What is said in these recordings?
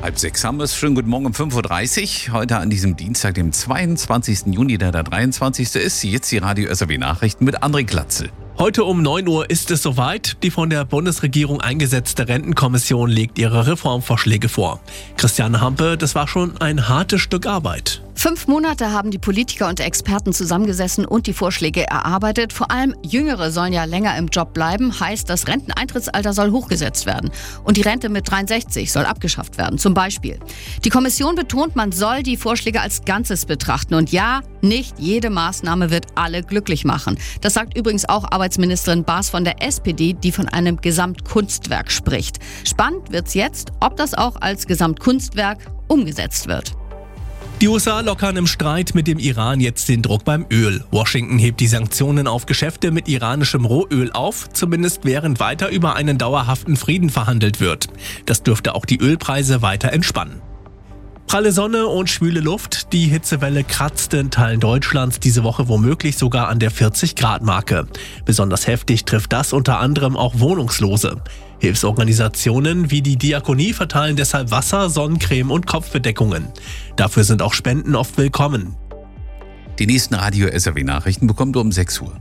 5:30 haben wir es. Schönen guten Morgen um 5:30 Uhr. Heute an diesem Dienstag, dem 22. Juni, der 23. ist. Jetzt die Radio SAW Nachrichten mit André Glatzel. Heute um 9 Uhr ist es soweit. Die von der Bundesregierung eingesetzte Rentenkommission legt ihre Reformvorschläge vor. Christiane Hampe, das war schon ein hartes Stück Arbeit. 5 Monate haben die Politiker und Experten zusammengesessen und die Vorschläge erarbeitet. Vor allem Jüngere sollen ja länger im Job bleiben. Heißt, das Renteneintrittsalter soll hochgesetzt werden. Und die Rente mit 63 soll abgeschafft werden, zum Beispiel. Die Kommission betont, man soll die Vorschläge als Ganzes betrachten. Und ja, nicht jede Maßnahme wird alle glücklich machen. Das sagt übrigens auch Arbeitsministerin Baas von der SPD, die von einem Gesamtkunstwerk spricht. Spannend wird's jetzt, ob das auch als Gesamtkunstwerk umgesetzt wird. Die USA lockern im Streit mit dem Iran jetzt den Druck beim Öl. Washington hebt die Sanktionen auf Geschäfte mit iranischem Rohöl auf, zumindest während weiter über einen dauerhaften Frieden verhandelt wird. Das dürfte auch die Ölpreise weiter entspannen. Pralle Sonne und schwüle Luft. Die Hitzewelle kratzte in Teilen Deutschlands diese Woche womöglich sogar an der 40-Grad-Marke. Besonders heftig trifft das unter anderem auch Wohnungslose. Hilfsorganisationen wie die Diakonie verteilen deshalb Wasser, Sonnencreme und Kopfbedeckungen. Dafür sind auch Spenden oft willkommen. Die nächsten Radio SAW Nachrichten bekommt ihr um 6 Uhr.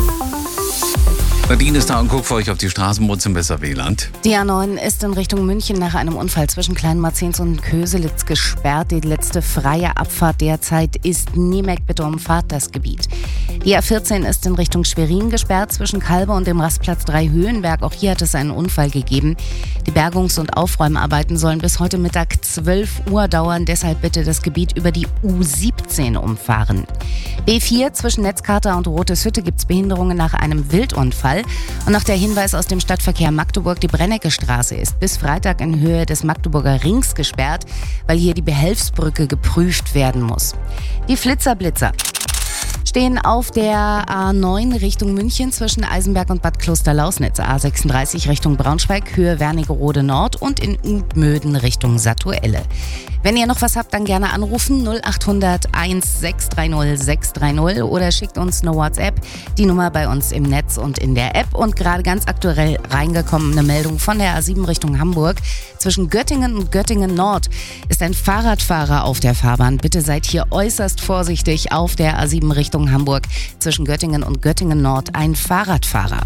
Nadine ist da und guckt für euch auf die Straßenbahn im Weserwehland. Die A9 ist in Richtung München nach einem Unfall zwischen Kleinmarzens und Köselitz gesperrt. Die letzte freie Abfahrt derzeit ist Niemek, bitte umfahrt das Gebiet. Die A14 ist in Richtung Schwerin gesperrt zwischen Kalbe und dem Rastplatz 3 Höhenberg. Auch hier hat es einen Unfall gegeben. Die Bergungs- und Aufräumarbeiten sollen bis heute Mittag 12 Uhr dauern. Deshalb bitte das Gebiet über die U17 umfahren. B4 zwischen Netzkater und Roteshütte gibt es Behinderungen nach einem Wildunfall. Und noch der Hinweis aus dem Stadtverkehr Magdeburg: Die Brennecke-Straße ist bis Freitag in Höhe des Magdeburger Rings gesperrt, weil hier die Behelfsbrücke geprüft werden muss. Die Flitzer-Blitzer stehen auf der A9 Richtung München zwischen Eisenberg und Bad Klosterlausnitz, A36 Richtung Braunschweig, Höhe Wernigerode Nord und in Utmöden Richtung Satuelle. Wenn ihr noch was habt, dann gerne anrufen 0800 1630 630 oder schickt uns eine WhatsApp, die Nummer bei uns im Netz und in der App. Und gerade ganz aktuell reingekommene Meldung von der A7 Richtung Hamburg. Zwischen Göttingen und Göttingen Nord ist ein Fahrradfahrer auf der Fahrbahn. Bitte seid hier äußerst vorsichtig auf der A7 Richtung Hamburg. Zwischen Göttingen und Göttingen Nord ein Fahrradfahrer.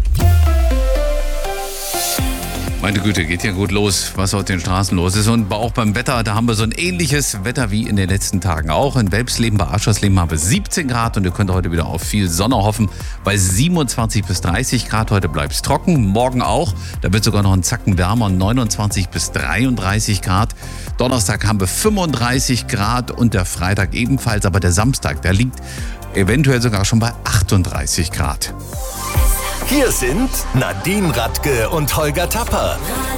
Meine Güte, geht ja gut los, was auf den Straßen los ist. Und auch beim Wetter, da haben wir so ein ähnliches Wetter wie in den letzten Tagen auch. In Welpsleben, bei Aschersleben haben wir 17 Grad und ihr könnt heute wieder auf viel Sonne hoffen. Bei 27 bis 30 Grad, heute bleibt es trocken, morgen auch. Da wird sogar noch ein Zacken wärmer, 29 bis 33 Grad. Donnerstag haben wir 35 Grad und der Freitag ebenfalls. Aber der Samstag, der liegt eventuell sogar schon bei 38 Grad. Hier sind Nadine Radke und Holger Tapper.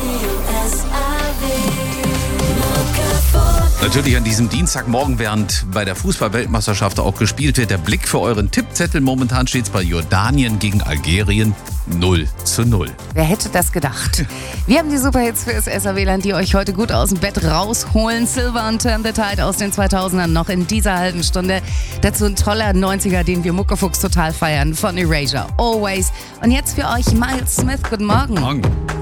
Natürlich an diesem Dienstagmorgen, während bei der Fußball-Weltmeisterschaft auch gespielt wird, der Blick für euren Tippzettel. Momentan steht es bei Jordanien gegen Algerien 0:0. Wer hätte das gedacht? Wir haben die Superhits fürs SAW-Land, die euch heute gut aus dem Bett rausholen. Silver und Turn the Tide aus den 2000ern noch in dieser halben Stunde. Dazu ein toller 90er, den wir Muckefuchs total feiern, von Erasure. Always. Und jetzt für euch Miles Smith. Guten Morgen. Guten Morgen.